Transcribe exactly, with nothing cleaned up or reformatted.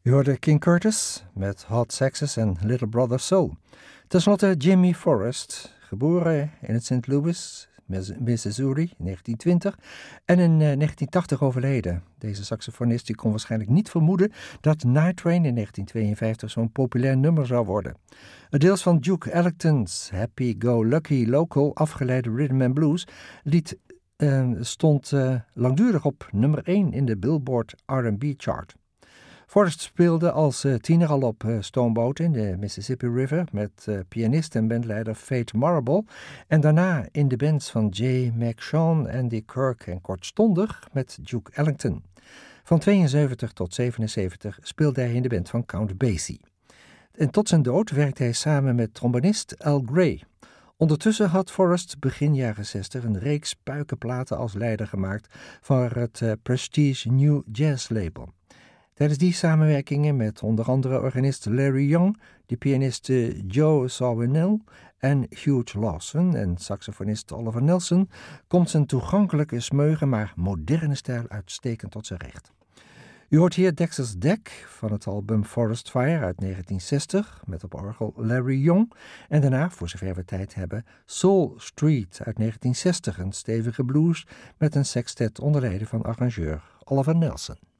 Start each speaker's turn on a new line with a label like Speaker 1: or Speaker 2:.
Speaker 1: U hoorde King Curtis met Hot Sexes en Little Brother Soul. Ten slotte Jimmy Forrest, geboren in het Saint Louis, Missouri, negentien twintig en in uh, negentien tachtig overleden. Deze saxofonist die kon waarschijnlijk niet vermoeden dat Night Train in negentien tweeënvijftig zo'n populair nummer zou worden. Het deels van Duke Ellington's Happy Go Lucky Local afgeleide rhythm and blues lied uh, stond uh, langdurig op nummer één in de Billboard R and B chart. Forrest speelde als uh, tiener al op uh, stoomboten in de Mississippi River met uh, pianist en bandleider Fate Marable en daarna in de bands van Jay McShawn, Andy Kirk en kortstondig met Duke Ellington. Van tweeënzeventig tot zevenenzeventig speelde hij in de band van Count Basie. En tot zijn dood werkte hij samen met trombonist Al Gray. Ondertussen had Forrest begin jaren zestig een reeks puikenplaten als leider gemaakt voor het uh, Prestige New Jazz label. Tijdens die samenwerkingen met onder andere organist Larry Young, de pianisten Joe Zawinul en Hugh Lawson en saxofonist Oliver Nelson komt zijn toegankelijke, smeuige maar moderne stijl uitstekend tot zijn recht. U hoort hier Dexter's Deck van het album Forest Fire uit negentien zestig met op orgel Larry Young en daarna, voor zover we tijd hebben, Soul Street uit negentien zestig, een stevige blues met een sextet onder leiding van arrangeur Oliver Nelson.